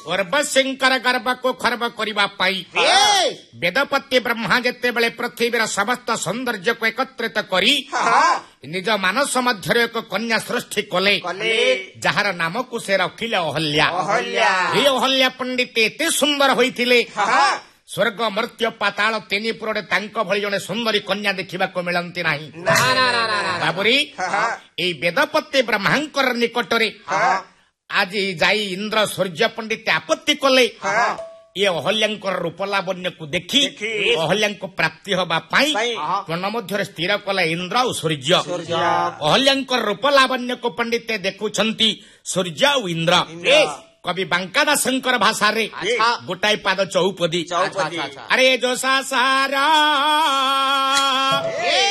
ଉର୍ବଶୀଙ୍କର ଗର୍ଭକୁ ଖର୍ବ କରିବା ପାଇଁ ବେଦପତି ବ୍ରହ୍ମା ଯେତେବେଳେ ପୃଥିବୀର ସମସ୍ତ ସୌନ୍ଦର୍ଯ୍ୟକୁ ଏକତ୍ରିତ କରି ନିଜ ମାନସ ମଧ୍ୟରେ ଏକ କନ୍ୟା ସୃଷ୍ଟି କଲେ ଯାହାର ନାମକୁ ସେ ରଖିଲେ ଅହଲ୍ୟା। ଏହି ଅହଲ୍ୟା ପଣ୍ଡିତ ଏତେ ସୁନ୍ଦର ହୋଇଥିଲେ ସ୍ୱର୍ଗ ମର୍ତ୍ତ୍ୟ ପାତାଳ ତିନିପୁରରେ ତାଙ୍କ ଭଳି ଜଣେ ସୁନ୍ଦରୀ କନ୍ୟା ଦେଖିବାକୁ ମିଳନ୍ତି ନାହିଁ। ତାପରେ ଏଇ ବେଦପତି ବ୍ରହ୍ମାଙ୍କର ନିକଟରେ ଆଜି ଯାଇ ଇନ୍ଦ୍ର ସୂର୍ଯ୍ୟ ପଣ୍ଡିତ ଆପତ୍ତି କଲେ ଏ ଅହଲ୍ୟାଙ୍କର ରୂପଲାବଣ୍ୟକୁ ଦେଖି ଅହଲ୍ୟାଙ୍କୁ ପ୍ରାପ୍ତି ହବା ପାଇଁ ମନ ମଧ୍ୟରେ ସ୍ଥିର କଲେ ଇନ୍ଦ୍ର ଆଉ ସୂର୍ଯ୍ୟ। ଅହଲ୍ୟାଙ୍କର ରୂପଲାବଣ୍ୟକୁ ପଣ୍ଡିତ ଦେଖୁଛନ୍ତି ସୂର୍ଯ୍ୟ ଆଉ ଇନ୍ଦ୍ର। କବି ବାଙ୍କା ଦାସଙ୍କର ଭାଷାରେ ଗୋଟାଏ ପାଦ ଚୌପଦୀ ଆରେ ଯୋ ସାସାରା